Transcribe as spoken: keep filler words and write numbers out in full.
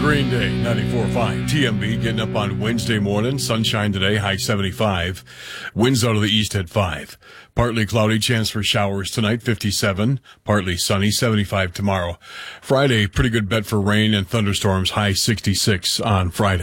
Green Day, ninety-four point five. T M B getting up on Wednesday morning. Sunshine today, high seventy-five. Winds out of the east at five. Partly cloudy, chance for showers tonight, fifty-seven. Partly sunny, seventy-five tomorrow. Friday, pretty good bet for rain and thunderstorms, high sixty-six on Friday.